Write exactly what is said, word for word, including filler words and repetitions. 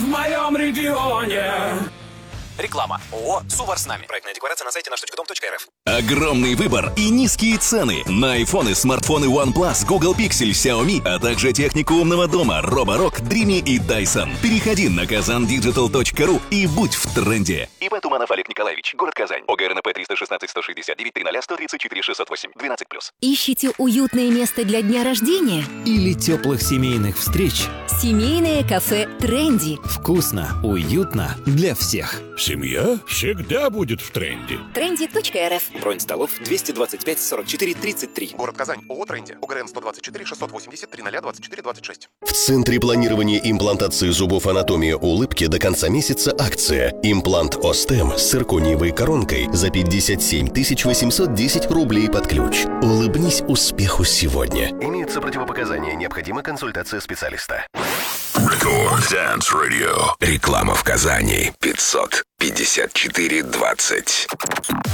в моем регионе. Реклама. ООО «Сувар с нами». Проектная декларация на сайте наш точка дом точка эр эф. Огромный выбор и низкие цены на айфоны, смартфоны OnePlus, Google Pixel, Xiaomi, а также технику умного дома Roborock, Dreamy и Dyson. Переходи на казан диджитал точка ру и будь в тренде. ИП Туманов Олег Николаевич, город Казань. ОГРНП триста шестнадцать сто шестьдесят девять тридцать сто тридцать четыре шестьсот восемь. двенадцать плюс. Ищите уютное место для дня рождения? Или теплых семейных встреч? Семейное кафе «Тренди». Вкусно, уютно для всех. Семья всегда будет в тренде. тренди точка эр эф. Бронь столов двести двадцать пять сорок четыре тридцать три. Город Казань. ООО «Тренди». ОГРН сто двадцать четыре шестьсот восемьдесят три ноль двадцать четыре двадцать шесть. В Центре планирования имплантации зубов «Анатомия улыбки» до конца месяца акция. Имплант Остем с циркониевой коронкой за пятьдесят семь тысяч восемьсот десять рублей под ключ. Улыбнись успеху сегодня. Имеются противопоказания. Необходима консультация специалиста. Record Dance Radio. Реклама в Казани. пятьсот пятьдесят четыре двадцать.